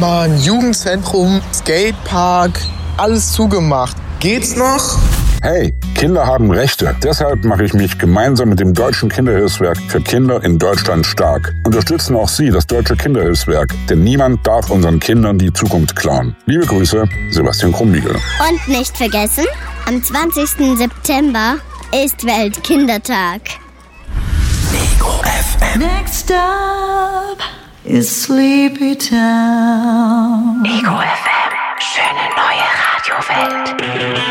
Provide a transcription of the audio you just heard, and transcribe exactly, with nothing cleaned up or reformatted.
Mann, Jugendzentrum, Skatepark, alles zugemacht. Geht's noch? Hey, Kinder haben Rechte. Deshalb mache ich mich gemeinsam mit dem Deutschen Kinderhilfswerk für Kinder in Deutschland stark. Unterstützen auch Sie das Deutsche Kinderhilfswerk, denn niemand darf unseren Kindern die Zukunft klauen. Liebe Grüße, Sebastian Krumbiegel. Und nicht vergessen, am zwanzigsten September ist Weltkindertag. Ego F M. Next up is Sleepy Town. Ego F M. Schöne neue Radiowelt.